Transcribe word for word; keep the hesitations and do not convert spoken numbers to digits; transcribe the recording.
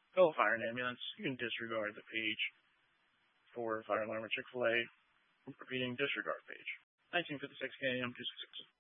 Call fire and ambulance. You can disregard the page for fire alarm or Chick-fil-A. Repeating, disregard page. nineteen fifty-six K M two sixty-six.